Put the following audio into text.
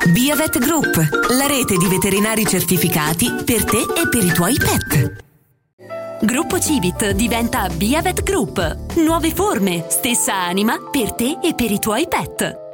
Biovet Group, la rete di veterinari certificati per te e per i tuoi pet. Gruppo Civit diventa Biovet Group. Nuove forme, stessa anima per te e per i tuoi pet.